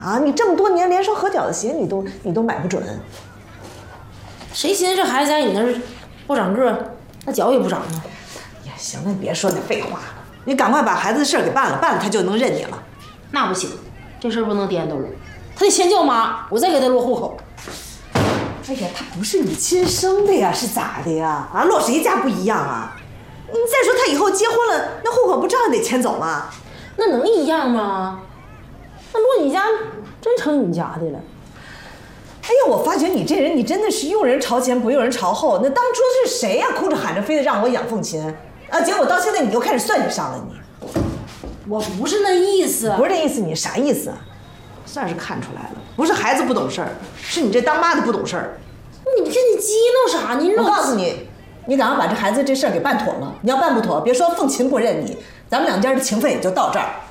啊，你这么多年连双合脚的鞋你都买不准。 谁寻思这孩子在你那儿不长个儿，那脚也不长啊？ 呀，行了，你别说那废话了，你赶快把孩子的事儿给办了，办了他就能认你了。 那不行，这事儿不能颠倒了，他得先叫妈，我再给他落户口。 哎呀，他不是你亲生的呀，是咋的呀？啊，落谁家不一样啊？你再说他以后结婚了，那户口不照样得迁走吗？ 那能一样吗？那落你家真成你家的了。 哎呀，我发觉你这人，你真的是用人朝前不用人朝后。那当初是谁呀，哭着喊着非得让我养凤琴啊？结果到现在你又开始算计上了你。 我不是那意思， 不是这意思，你啥意思啊？算是看出来了，不是孩子不懂事儿，是你这当妈的不懂事儿。 你激闹啥呢？ 我告诉你，你赶快把这孩子这事儿给办妥了。你要办不妥，别说凤琴不认你，咱们两家的情分也就到这儿。